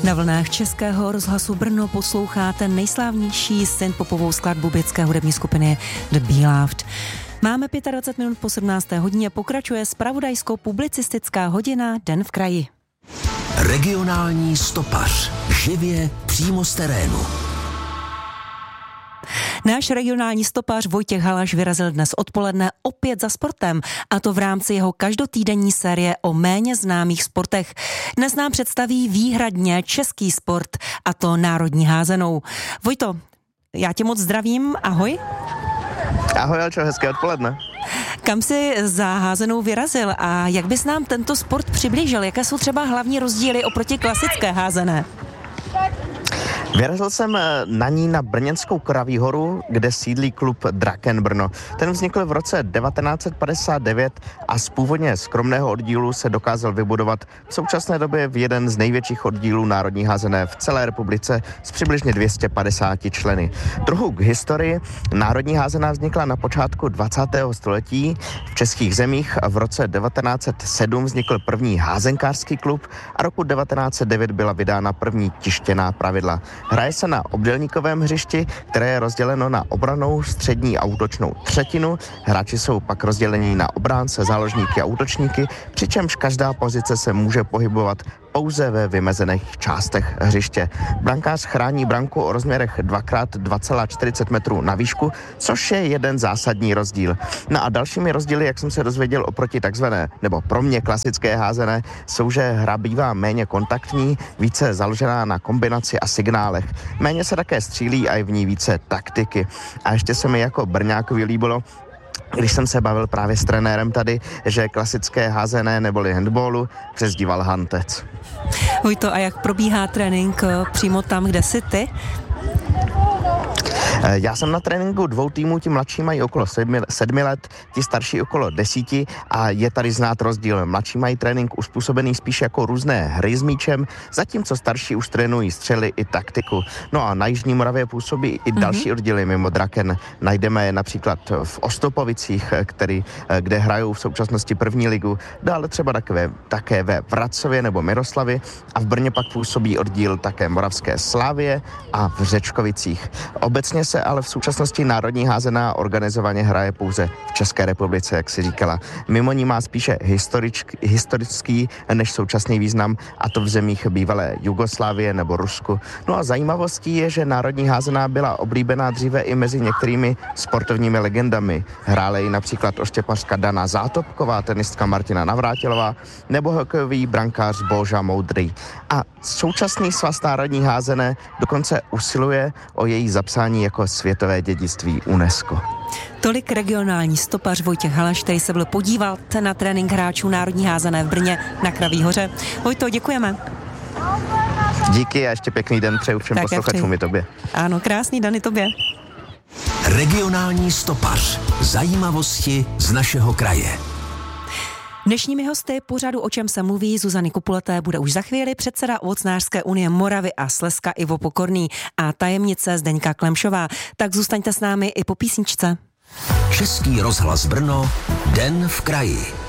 Na vlnách Českého rozhlasu Brno posloucháte nejslávnější synth-popovou skladbu britské hudební skupiny The Beloved. Máme 25 minut po 17. hodině, pokračuje zpravodajskou publicistická hodina Den v kraji. Regionální stopař. Živě přímo z terénu. Náš regionální stopař Vojtěch Halaš vyrazil dnes odpoledne opět za sportem, a to v rámci jeho každotýdenní série o méně známých sportech. Dnes nám představí výhradně český sport, a to národní házenou. Vojto, já tě moc zdravím, ahoj. Ahoj, Alčo, hezké odpoledne. Kam jsi za házenou vyrazil a jak bys nám tento sport přiblížil? Jaké jsou třeba hlavní rozdíly oproti klasické házené? Vyrazil jsem na ní na Brněnskou Kraví horu, kde sídlí klub Draken Brno. Ten vznikl v roce 1959 a z původně skromného oddílu se dokázal vybudovat v současné době v jeden z největších oddílů národní házené v celé republice s přibližně 250 členy. Trochu k historii. Národní házená vznikla na počátku 20. století v českých zemích. V roce 1907 vznikl první házenkářský klub a roku 1909 byla vydána první tištěná pravidla. Hraje se na obdélníkovém hřišti, které je rozděleno na obrannou, střední a útočnou třetinu. Hráči jsou pak rozdělení na obránce, záložníky a útočníky, přičemž každá pozice se může pohybovat pouze ve vymezených částech hřiště. Brankář chrání branku o rozměrech 2x2,40 metrů na výšku, což je jeden zásadní rozdíl. No a dalšími rozdíly, jak jsem se dozvěděl oproti takzvané, nebo pro mě klasické házené, jsou, že hra bývá méně kontaktní, více založená na kombinaci a signálech. Méně se také střílí a je v ní více taktiky. A ještě se mi jako Brňákovi líbilo, když jsem se bavil právě s trenérem tady, že klasické házené neboli handballu přezdíval Hantec. Vojto, a jak probíhá trénink přímo tam, kde jsi ty? Já jsem na tréninku dvou týmů, ti mladší mají okolo 7 let, ti starší okolo 10 a je tady znát rozdíl. Mladší mají trénink uspůsobený spíš jako různé hry s míčem, zatímco starší už trénují střely i taktiku. No a na Jižní Moravě působí i další oddíly mimo Draken. Najdeme je například v Ostopovicích, kde hrajou v současnosti první ligu, dále třeba také ve Vracově nebo Miroslavi a v Brně pak působí oddíl také Moravské Slávie a v Řečkovicích. Obecně se ale v současnosti národní házená organizovaně hraje pouze v České republice, jak si říkala. Mimo ní má spíše historický než současný význam, a to v zemích bývalé Jugoslávie nebo Rusku. No a zajímavostí je, že národní házená byla oblíbená dříve i mezi některými sportovními legendami. Hrála ji například oštěpařka Dana Zátopková, tenistka Martina Navrátilová nebo hokejový brankář Boža Moudrý. A současný svaz národní házené dokonce usiluje o její zapsání jako světové dědictví UNESCO. Tolik regionální stopař Vojtěch Halaš, který se byl podívat na trénink hráčů národní házené v Brně na Kraví hoře. Vojto, děkujeme. Díky a ještě pěkný den přeju všem posluchačům i tobě. Ano, krásný den i tobě. Regionální stopař. Zajímavosti z našeho kraje. Dnešními hosty pořadu O čem se mluví Zuzany Kopuleté bude už za chvíli předseda Ovocnářské unie Moravy a Slezska Ivo Pokorný a tajemnice Zdeňka Klemšová. Tak zůstaňte s námi i po písničce. Český rozhlas Brno, Den v kraji.